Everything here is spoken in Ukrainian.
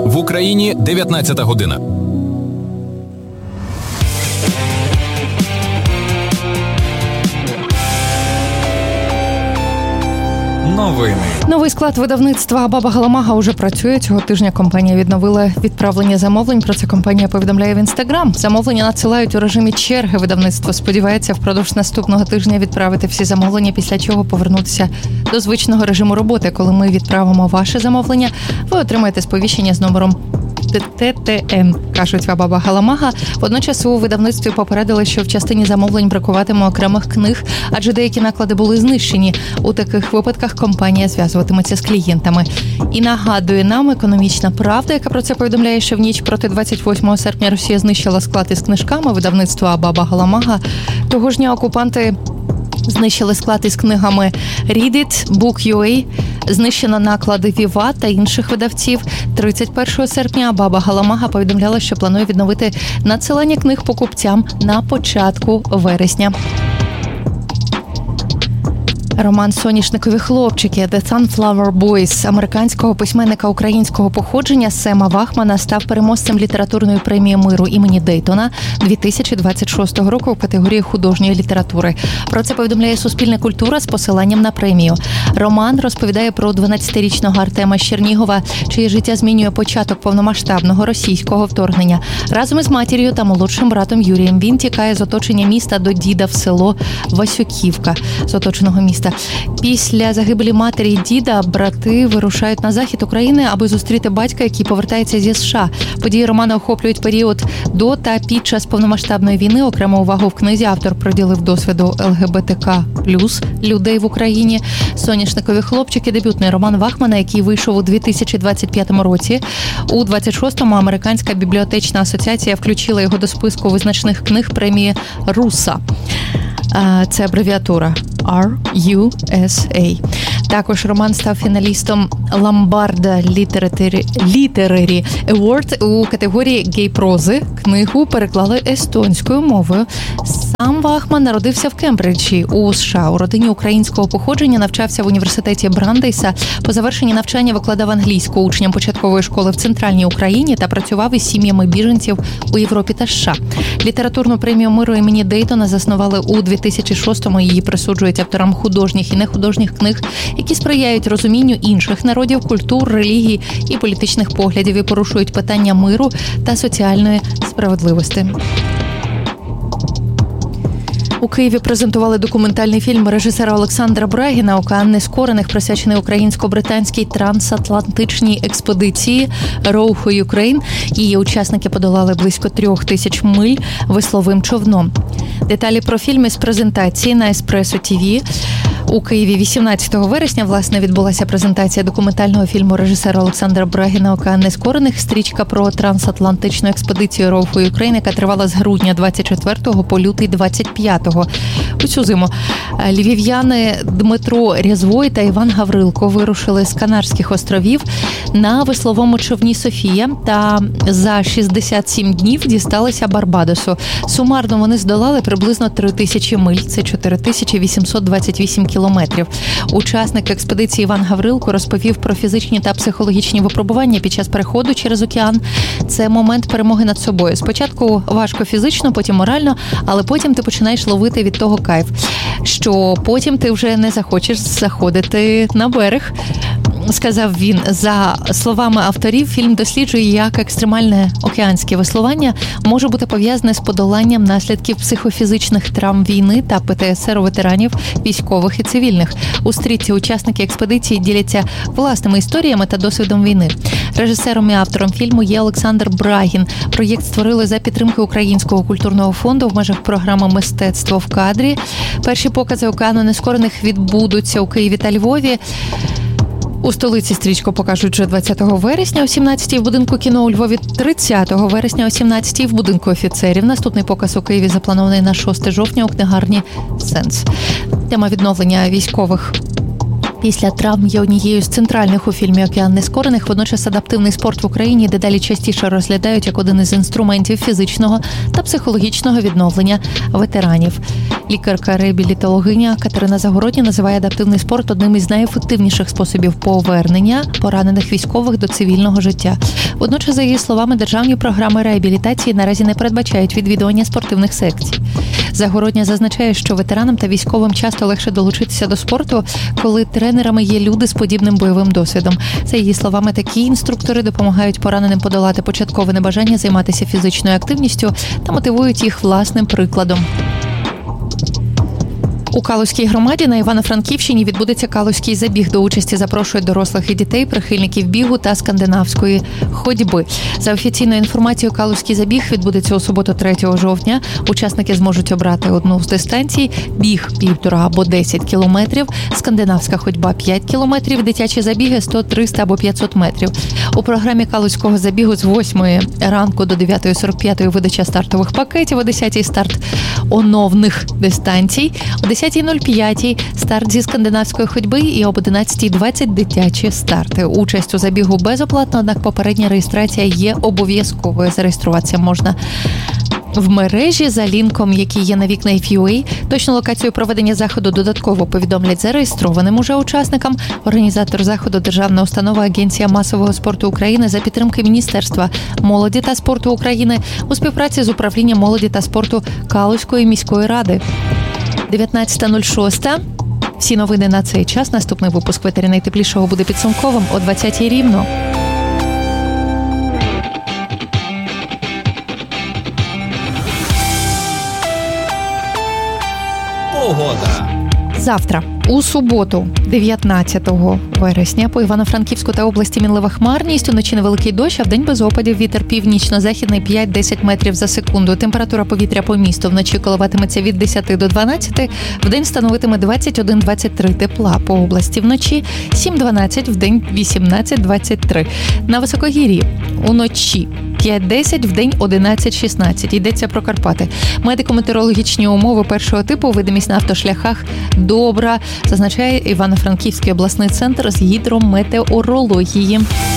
В Україні 19 година. Новини. Новий склад видавництва «Баба Галамага» уже працює. Цього тижня компанія відновила відправлення замовлень. Про це компанія повідомляє в Інстаграм. Замовлення надсилають у режимі черги. Видавництво сподівається впродовж наступного тижня відправити всі замовлення, після чого повернутися до звичного режиму роботи. Коли ми відправимо ваше замовлення, ви отримаєте сповіщення з номером ТТН, кажуть в «Баба Галамага». Водночас у видавництві попередили, що в частині замовлень бракуватиме окремих книг, адже деякі наклади були знищені. У таких випадках компанія зв'язуватиметься з клієнтами. І нагадує нам «Економічна правда», яка про це повідомляє, що в ніч проти 28 серпня Росія знищила склад із книжками видавництва «Баба Галамага». Того ж дня окупанти знищили склад із книгами Read It, Book.ua, знищено наклади Viva та інших видавців. 31 серпня «Баба Галамага» повідомляла, що планує відновити надсилання книг покупцям на початку вересня. Роман «Соняшникові хлопчики» «The Sunflower Boys» американського письменника українського походження Сема Вахмана став переможцем літературної премії миру імені Дейтона 2026 року в категорії художньої літератури. Про це повідомляє Суспільне культура з посиланням на премію. Роман розповідає про 12-річного Артема з Чернігова, чиє життя змінює початок повномасштабного російського вторгнення. Разом із матір'ю та молодшим братом Юрієм він тікає з оточення міста до діда в село Васюківка з оточеного міста. Після загибелі матері і діда брати вирушають на захід України, аби зустріти батька, який повертається зі США. Події роману охоплюють період до та під час повномасштабної війни. Окрему увагу в книзі автор приділив досвіду ЛГБТК плюс людей в Україні. «Соняшникові хлопчики» – дебютний роман Вахмана, який вийшов у 2025 році. У 26-му Американська бібліотечна асоціація включила його до списку визначних книг премії «Руса». Це абревіатура RUSA. Також роман став фіналістом Ламбарда Literary Award у категорії гей-прози. Книгу переклали естонською мовою. Сам Вахман народився в Кембриджі у США. У родині українського походження навчався в університеті Брандейса. По завершенні навчання викладав англійську учням початкової школи в Центральній Україні та працював із сім'ями біженців у Європі та США. Літературну премію миру імені Дейтона заснували у 2006-му. Її присуджують авторам художніх і нехудожніх книг, які сприяють розумінню інших народів, культур, релігій і політичних поглядів і порушують питання миру та соціальної справедливості. У Києві презентували документальний фільм режисера Олександра Брагіна «Океан нескорених», присвячений українсько-британській трансатлантичній експедиції «Row for Ukraine». Її учасники подолали близько 3000 миль весловим човном. Деталі про фільм із презентації на Еспресо ТВ. У Києві 18 вересня, власне, відбулася презентація документального фільму режисера Олександра Брагіна «Океан нескорених». Стрічка про трансатлантичну експедицію «Row for Ukraine», яка тривала з грудня 24-го по лютий 25-го. У цю зиму львів'яни Дмитро Рязвой та Іван Гаврилко вирушили з Канарських островів на весловому човні «Софія» та за 67 днів дісталися Барбадосу. Сумарно вони здолали приблизно 3000 миль, це 4828 кілометрів. Учасник експедиції Іван Гаврилко розповів про фізичні та психологічні випробування під час переходу через океан. Це момент перемоги над собою. Спочатку важко фізично, потім морально, але потім ти починаєш ловити від того кайф, що потім ти вже не захочеш заходити на берег. Сказав він. За словами авторів, фільм досліджує, як екстремальне океанське веслування може бути пов'язане з подоланням наслідків психофізичних травм війни та ПТСР у ветеранів, військових і цивільних. У стрічці учасники експедиції діляться власними історіями та досвідом війни. Режисером і автором фільму є Олександр Брагін. Проєкт створили за підтримки Українського культурного фонду в межах програми «Мистецтво в кадрі». Перші покази «Океану нескорених» відбудуться у Києві та Львові. У столиці стрічку покажуть вже 20 вересня о 17-й в будинку кіно, у Львові 30 вересня о 17-й в будинку офіцерів. Наступний показ у Києві запланований на 6 жовтня у книгарні «Сенс». Тема відновлення військових після травм є однією з центральних у фільмі «Океан нескорених». Водночас адаптивний спорт в Україні дедалі частіше розглядають як один із інструментів фізичного та психологічного відновлення ветеранів. Лікарка-реабілітологиня Катерина Загородня називає адаптивний спорт одним із найефективніших способів повернення поранених військових до цивільного життя. Водночас, за її словами, державні програми реабілітації наразі не передбачають відвідування спортивних секцій. Загородня зазначає, що ветеранам та військовим часто легше долучитися до спорту, коли тренерами є люди з подібним бойовим досвідом. За її словами, такі інструктори допомагають пораненим подолати початкове небажання займатися фізичною активністю та мотивують їх власним прикладом. У Калузькій громаді на Івано-Франківщині відбудеться Калузький забіг. До участі запрошують дорослих і дітей, прихильників бігу та скандинавської ходьби. За офіційною інформацією, Калузький забіг відбудеться у суботу 3 жовтня. Учасники зможуть обрати одну з дистанцій – біг 1,5 або 10 кілометрів, скандинавська ходьба 5 кілометрів, дитячі забіги 100, 300 або 500 метрів. У програмі Калузького забігу з 8 ранку до 9:45 видача стартових пакетів, о 10 старт оновних дистанцій, о 10:05 старт зі скандинавської ходьби і об 11:20 дитячі старти. Участь у забігу безоплатна, однак попередня реєстрація є обов'язковою. Зареєструватися можна в мережі за лінком, який є на Вікна.UA. Точну локацію проведення заходу додатково повідомлять зареєстрованим уже учасникам. Організатор заходу – державна установа Агенція масового спорту України за підтримки Міністерства молоді та спорту України у співпраці з управлінням молоді та спорту Калузької міської ради. 19:06. Всі новини на цей час. Наступний випуск «Ветері найтеплішого» буде підсумковим о 20:00 рівно. Погода. Завтра, у суботу, 19 вересня, по Івано-Франківську та області мінлива хмарність, уночі невеликий дощ, а вдень без опадів, вітер північно-західний 5-10 метрів за секунду. Температура повітря по місту вночі коливатиметься від 10 до 12, вдень становитиме 21-23 тепла. По області вночі 7-12, вдень 18-23. На високогір'ї уночі 5-10, вдень 11-16. Йдеться про Карпати. Медико-метеорологічні умови першого типу, видимість на автошляхах добра, зазначає Івано-Франківський обласний центр з гідрометеорології.